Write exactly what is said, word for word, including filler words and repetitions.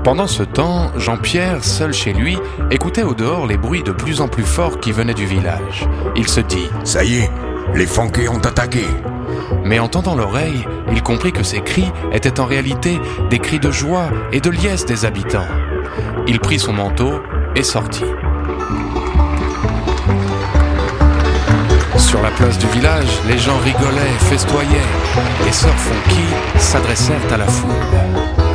Pendant ce temps, Jean-Pierre, seul chez lui, écoutait au dehors les bruits de plus en plus forts qui venaient du village. Il se dit « Ça y est, les Fanquets ont attaqué !» Mais en tendant l'oreille, il comprit que ces cris étaient en réalité des cris de joie et de liesse des habitants. Il prit son manteau et sortit. Sur la place du village, les gens rigolaient, festoyaient. Les sœurs Fonky s'adressèrent à la foule.